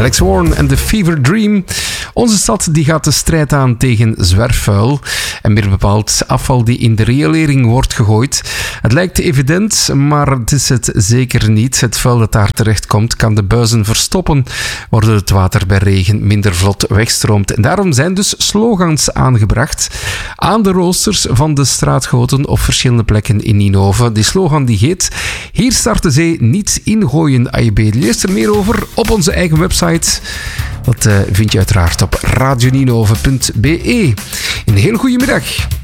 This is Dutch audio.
Alex Warren en The Fever Dream. Onze stad die gaat de strijd aan tegen zwerfvuil. En meer bepaald afval die in de riolering wordt gegooid. Het lijkt evident, maar het is het zeker niet. Het vuil dat daar terecht komt kan de buizen verstoppen, waardoor het water bij regen minder vlot wegstroomt. En daarom zijn dus slogans aangebracht aan de roosters van de straatgoten op verschillende plekken in Ninove. Die slogan die heet: hier start de zee, niet ingooien, AJB. Lees er meer over op onze eigen website. Dat vind je uiteraard op radioninove.be. Een hele goede middag.